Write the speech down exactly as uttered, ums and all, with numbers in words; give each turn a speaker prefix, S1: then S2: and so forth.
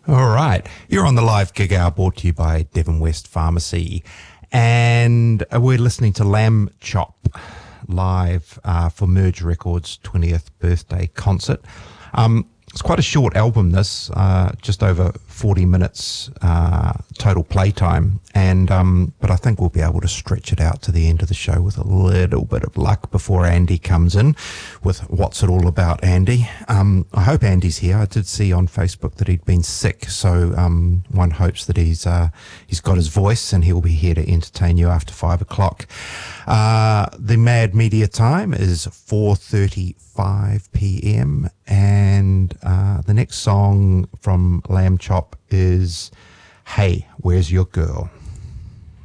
S1: All right. You're on the live gig hour brought to you by Devon West Pharmacy. And we're listening to Lamb Chop live uh, for Merge Records' twentieth birthday concert. Um, it's quite a short album, this, uh, just over forty minutes uh, total playtime. And um, but I think we'll be able to stretch it out to the end of the show with a little bit of luck before Andy comes in with What's It All About, Andy. Um, I hope Andy's here. I did see on Facebook that he'd been sick, so um, one hopes that he's uh, he's got his voice and he'll be here to entertain you after five o'clock. Uh, the Mad Media time is four thirty-five p.m. and uh, the next song from Lamb Chop is Hey, Where's Your Girl?